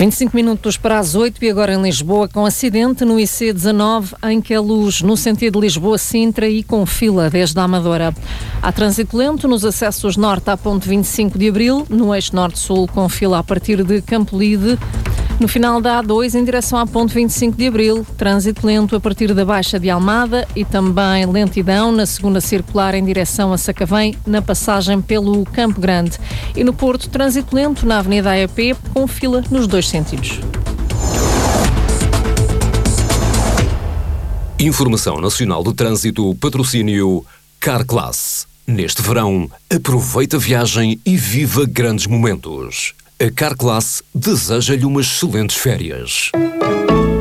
25 minutos para as 8 e agora em Lisboa, com acidente no IC19 em Queluz, no sentido Lisboa-Sintra e com fila desde a Amadora. Há trânsito lento nos acessos norte à ponte 25 de Abril, no eixo norte-sul com fila a partir de Campolide. No final da A2, em direção à ponte 25 de Abril, trânsito lento a partir da Baixa de Almada e também lentidão na segunda circular em direção a Sacavém, na passagem pelo Campo Grande. E no Porto, trânsito lento na Avenida AEP, com fila nos dois sentidos. Informação Nacional do Trânsito, patrocínio Carclass. Neste verão, aproveita a viagem e viva grandes momentos. A Carclass deseja-lhe umas excelentes férias.